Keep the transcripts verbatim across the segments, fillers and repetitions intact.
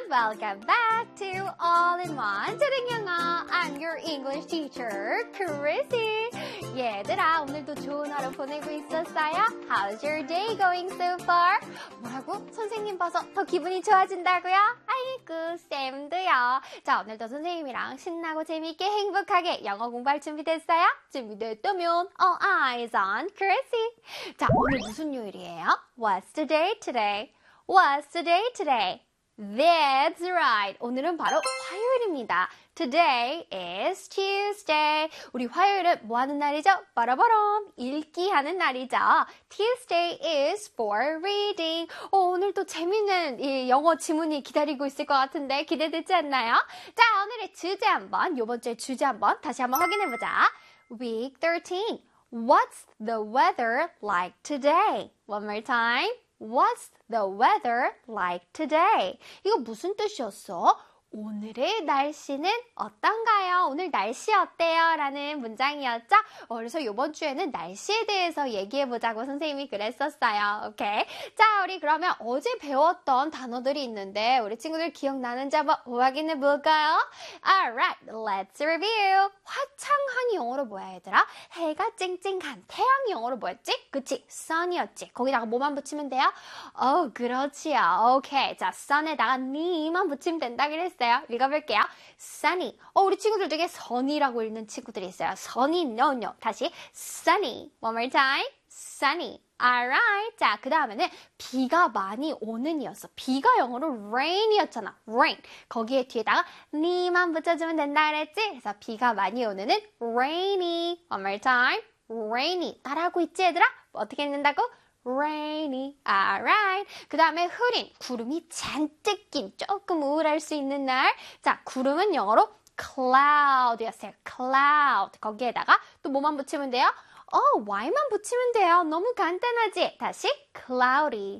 Welcome back to All-in-One 자동 영어. I'm your English teacher, Chrissy. 얘들아, 오늘도 좋은 하루 보내고 있었어요? How's your day going so far? 뭐라고? 선생님 봐서 더 기분이 좋아진다고요? 아이고, 쌤도요. 자, 오늘도 선생님이랑 신나고 재미있게 행복하게 영어 공부할 준비됐어요? 준비됐다면 All eyes on Chrissy. 자, 오늘 무슨 요일이에요? What's the day today? What's the day today? That's right. 오늘은 바로 화요일입니다. Today is Tuesday. 우리 화요일은 뭐 하는 날이죠? 빠라바람. 읽기 하는 날이죠. Tuesday is for reading. 어, 오늘도 재밌는 이 영어 지문이 기다리고 있을 것 같은데 기대되지 않나요? 자, 오늘의 주제 한번, 요번 주의 주제 한번 다시 한번 확인해보자. Week thirteen. What's the weather like today? One more time. What's the weather like today? 이거 무슨 뜻이었어? 오늘의 날씨는 어떤가요? 오늘 날씨 어때요? 라는 문장이었죠? 어, 그래서 이번 주에는 날씨에 대해서 얘기해보자고 선생님이 그랬었어요. 오케이. 자, 우리 그러면 어제 배웠던 단어들이 있는데 우리 친구들 기억나는지 한번 확인해볼까요? Alright, let's review. 화창한 영어로 뭐야 얘들아? 해가 쨍쨍한 태양 영어로 뭐였지? 그치? sun이었지. 거기다가 뭐만 붙이면 돼요? 어, 그렇지요. 오케이. 자, sun에다가 니만 붙이면 된다 그랬어요. 읽어볼게요. sunny. 어, 우리 친구들 중에 sun이라고 읽는 친구들이 있어요. sunny, no, no. 다시 sunny. One more time. sunny. Alright. 자, 그 다음에는 비가 많이 오는 이었어. 비가 영어로 rain이었잖아. rain. 거기에 뒤에다가 니만 붙여주면 된다 그랬지? 그래서 비가 많이 오는은 rainy. One more time. rainy. 따라하고 있지 얘들아? 어떻게 읽는다고? rainy. Alright. 그 다음에 흐린, 구름이 잔뜩 낀, 조금 우울할 수 있는 날. 자, 구름은 영어로 cloud였어요. cloud. 거기에다가 또 뭐만 붙이면 돼요? 어, y만 붙이면 돼요. 너무 간단하지? 다시 cloudy.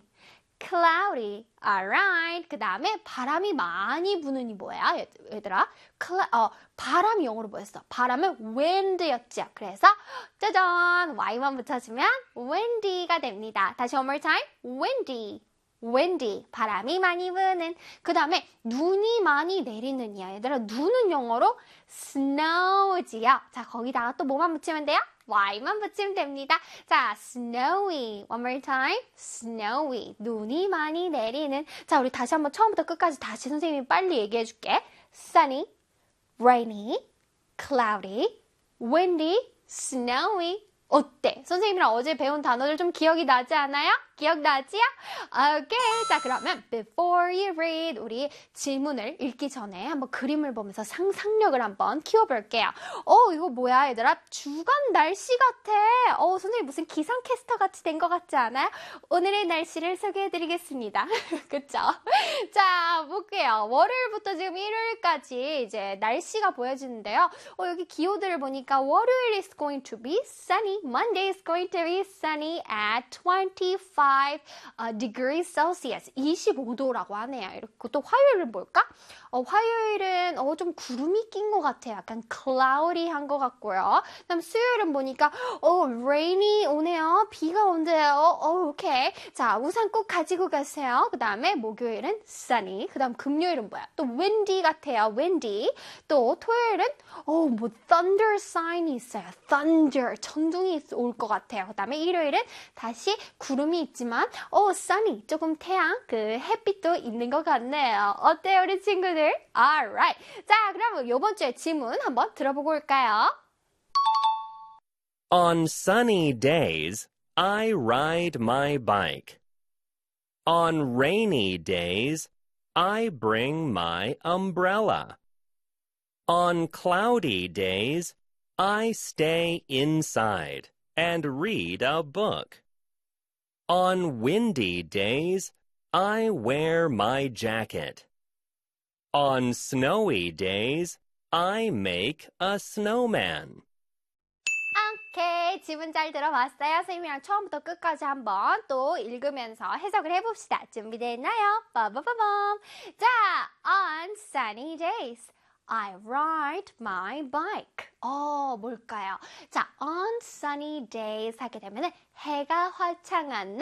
cloudy. Alright. 그 다음에 바람이 많이 부는 이 뭐야? 얘들아? Cl- 어, 바람이 영어로 뭐였어? 바람은 wind였죠. 그래서 짜잔! y만 붙여주면 windy가 됩니다. 다시 one more time. windy. windy. 바람이 많이 부는. 그 다음에 눈이 많이 내리는 이야. 얘들아, 눈은 영어로 snow지요. 자, 거기다가 또 뭐만 붙이면 돼요? y만 붙이면 됩니다. 자, snowy. One more time. snowy. 눈이 많이 내리는. 자, 우리 다시 한번 처음부터 끝까지 다시 선생님이 빨리 얘기해 줄게. sunny, rainy, cloudy, windy, snowy. 어때? 선생님이랑 어제 배운 단어들 좀 기억이 나지 않아요? 기억나지요? 오케이. 자, 그러면 before you read 우리 질문을 읽기 전에 한번 그림을 보면서 상상력을 한번 키워볼게요. 어, 이거 뭐야 얘들아? 주간 날씨 같아. 어, 선생님 무슨 기상캐스터 같이 된 것 같지 않아요? 오늘의 날씨를 소개해드리겠습니다. 그쵸? 자, 볼게요. 월요일부터 지금 일요일까지 이제 날씨가 보여지는데요. 어, 여기 기호들을 보니까 월요일 is going to be sunny. Monday is going to be sunny at twenty-five uh, degrees Celsius. 이십오 도라고 하네요. 이렇게 또 화요일은 뭘까? 어, 화요일은 어, 좀 구름이 낀 것 같아요. 약간 cloudy한 것 같고요. 그다음 수요일은 보니까 어, rainy 오네요. 비가 온대요. 어, 오케이. 자, 우산 꼭 가지고 가세요. 그 다음에 목요일은 sunny. 그 다음 금요일은 뭐야? 또 windy 같아요. windy. 또 토요일은 어, 뭐 thunder sign이 있어요. thunder. 천둥이 올 것 같아요. 그 다음에 일요일은 다시 구름이 있지만 어, sunny. 조금 태양, 그 햇빛도 있는 것 같네요. 어때요, 우리 친구들? Alright. 자, 그럼 이번 주에 질문 한번 들어보고 올까요? On sunny days, I ride my bike. On rainy days, I bring my umbrella. On cloudy days, I stay inside and read a book. On windy days, I wear my jacket. On snowy days, I make a snowman. 오케이, 지문 잘 들어봤어요? 선생님이랑 처음부터 끝까지 한번 또 읽으면서 해석을 해봅시다. 준비됐나요? 빠바바밤. 자, on sunny days, I ride my bike. 어, 뭘까요? 자, on sunny days 하게 되면 해가 화창한 날,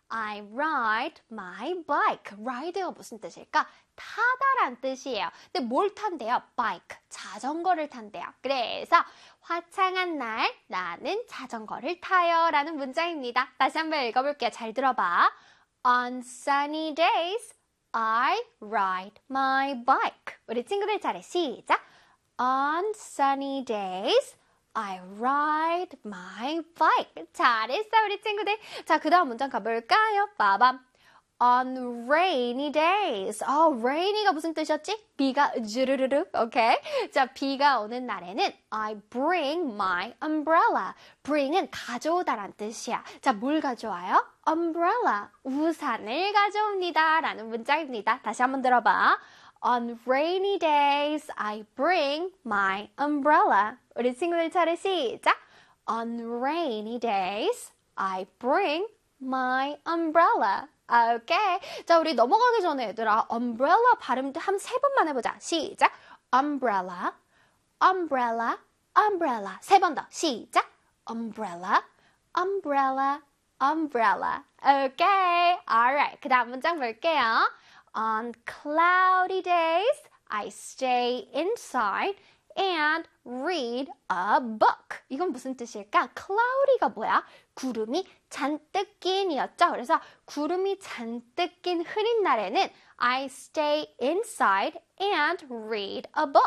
I ride my bike. ride가 무슨 뜻일까? 타다란 뜻이에요. 근데 뭘 탄대요? bike, 자전거를 탄대요. 그래서 화창한 날 나는 자전거를 타요 라는 문장입니다. 다시 한번 읽어볼게요. 잘 들어봐. On sunny days, I ride my bike. 우리 친구들 잘해. 시작. On sunny days, I ride my bike. 잘했어, 우리 친구들. 자, 그 다음 문장 가볼까요? 빠밤. On rainy days. 어, rainy가 무슨 뜻이었지? 비가 주르르르. 오케이. 자, 비가 오는 날에는 I bring my umbrella. bring은 가져오다란 뜻이야. 자, 뭘 가져와요? umbrella. 우산을 가져옵니다. 라는 문장입니다. 다시 한번 들어봐. On rainy days, I bring my umbrella. 우리 친구들 차례 시작. On rainy days, I bring my umbrella. 오케이. 자, 우리 넘어가기 전에 얘들아, umbrella 발음 한 세 번만 해보자. 시작. umbrella, umbrella, umbrella. 세 번 더. 시작. umbrella, umbrella, umbrella. 오케이. Alright. 그 다음 문장 볼게요. On cloudy days, I stay inside and read a book. 이건 무슨 뜻일까? cloudy가 뭐야? 구름이 잔뜩 낀이었죠. 그래서 구름이 잔뜩 낀 흐린 날에는 I stay inside and read a book.